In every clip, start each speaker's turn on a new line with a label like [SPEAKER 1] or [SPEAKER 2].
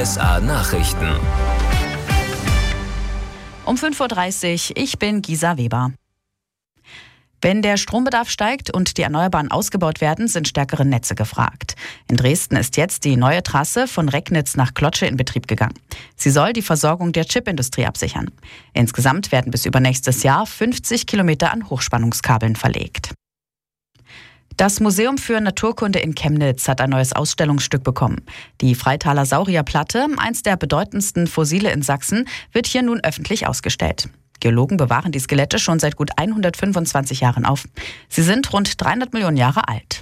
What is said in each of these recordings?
[SPEAKER 1] RSA Nachrichten.
[SPEAKER 2] Um 5:30 Uhr, ich bin Gisa Weber. Wenn der Strombedarf steigt und die Erneuerbaren ausgebaut werden, sind stärkere Netze gefragt. In Dresden ist jetzt die neue Trasse von Recknitz nach Klotsche in Betrieb gegangen. Sie soll die Versorgung der Chipindustrie absichern. Insgesamt werden bis übernächstes Jahr 50 Kilometer an Hochspannungskabeln verlegt. Das Museum für Naturkunde in Chemnitz hat ein neues Ausstellungsstück bekommen. Die Freitaler Saurierplatte, eins der bedeutendsten Fossile in Sachsen, wird hier nun öffentlich ausgestellt. Geologen bewahren die Skelette schon seit gut 125 Jahren auf. Sie sind rund 300 Millionen Jahre alt.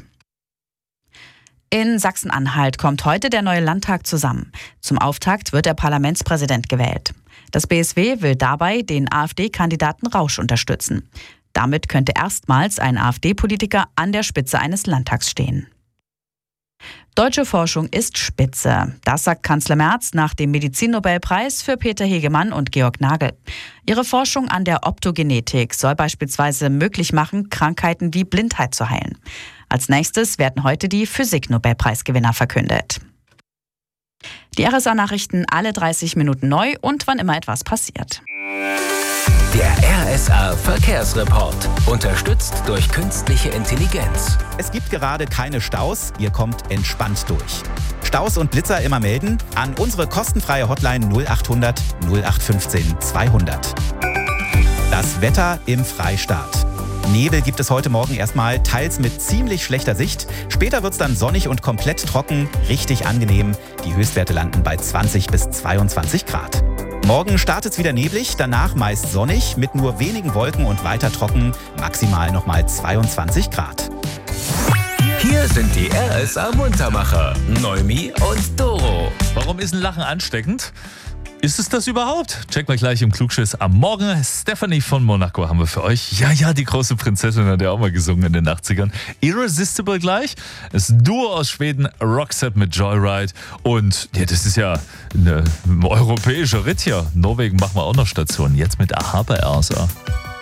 [SPEAKER 2] In Sachsen-Anhalt kommt heute der neue Landtag zusammen. Zum Auftakt wird der Parlamentspräsident gewählt. Das BSW will dabei den AfD-Kandidaten Rausch unterstützen. Damit könnte erstmals ein AfD-Politiker an der Spitze eines Landtags stehen. Deutsche Forschung ist spitze. Das sagt Kanzler Merz nach dem Medizinnobelpreis für Peter Hegemann und Georg Nagel. Ihre Forschung an der Optogenetik soll beispielsweise möglich machen, Krankheiten wie Blindheit zu heilen. Als nächstes werden heute die Physik-Nobelpreisgewinner verkündet. Die RSA-Nachrichten alle 30 Minuten neu und wann immer etwas passiert.
[SPEAKER 1] Der RSA Verkehrsreport, unterstützt durch künstliche Intelligenz.
[SPEAKER 3] Es gibt gerade keine Staus, ihr kommt entspannt durch. Staus und Blitzer immer melden an unsere kostenfreie Hotline 0800 0815 200. Das Wetter im Freistaat. Nebel gibt es heute Morgen erstmal, teils mit ziemlich schlechter Sicht. Später wird es dann sonnig und komplett trocken, richtig angenehm. Die Höchstwerte landen bei 20 bis 22 Grad. Morgen startet es wieder neblig, danach meist sonnig, mit nur wenigen Wolken und weiter trocken, maximal nochmal 22 Grad.
[SPEAKER 1] Hier sind die RSA Muntermacher, Neumi und Doro.
[SPEAKER 4] Warum ist ein Lachen ansteckend? Ist es das überhaupt? Checken wir gleich im Klugschiss am Morgen. Stephanie von Monaco haben wir für euch. Ja, die große Prinzessin hat ja auch mal gesungen in den 80ern. Irresistible gleich. Das Duo aus Schweden, Roxette mit Joyride. Und ja, das ist ja ein europäischer Ritt hier. Norwegen machen wir auch noch Station. Jetzt mit Aha bei RSA.